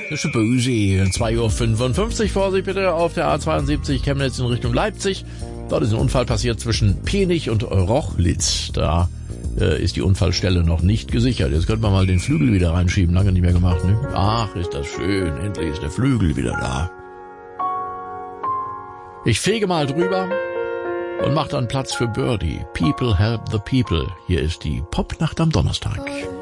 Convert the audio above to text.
Das ist böse. 2:55 Uhr, Vorsicht bitte, auf der A72 Chemnitz in Richtung Leipzig. Dort ist ein Unfall passiert zwischen Penich und Rochlitz. Da ist die Unfallstelle noch nicht gesichert. Jetzt könnte man mal den Flügel wieder reinschieben. Lange nicht mehr gemacht, ne? Ach, ist das schön. Endlich ist der Flügel wieder da. Ich fege mal drüber und mach dann Platz für Birdie. People help the people. Hier ist die Popnacht am Donnerstag.